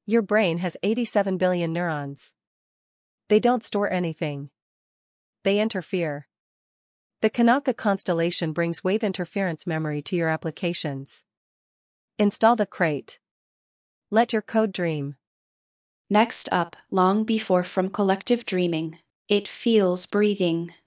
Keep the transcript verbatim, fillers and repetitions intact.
Your brain has eighty-seven billion neurons. They don't store anything. They interfere. The Kanaka constellation brings wave interference memory to your applications. Install the crate. Let your code dream. Next up, Long Before from Collective Dreaming. It feels breathing.